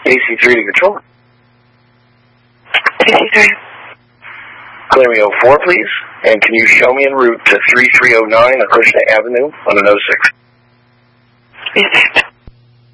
AC3 to control. AC3. Clear me 04, please. And can you show me en route to 3309 Acushnet Avenue on an 06? Received.